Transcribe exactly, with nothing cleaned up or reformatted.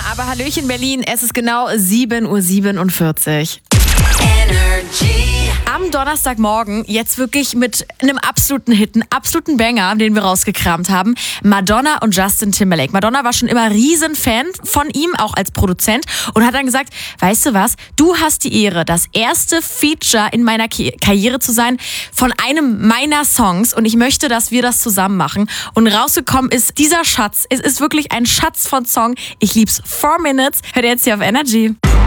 aber Hallöchen Berlin, es ist genau sieben Uhr siebenundvierzig. Energy. Am Donnerstagmorgen jetzt wirklich mit einem absoluten Hit, einem absoluten Banger, den wir rausgekramt haben. Madonna und Justin Timberlake. Madonna war schon immer Riesenfan von ihm, auch als Produzent, und hat dann gesagt, weißt du was, du hast die Ehre, das erste Feature in meiner Ki- Karriere zu sein von einem meiner Songs, und ich möchte, dass wir das zusammen machen. Und rausgekommen ist dieser Schatz. Es ist wirklich ein Schatz von Song. Ich lieb's. Four Minutes. Hört ihr jetzt hier auf Energy.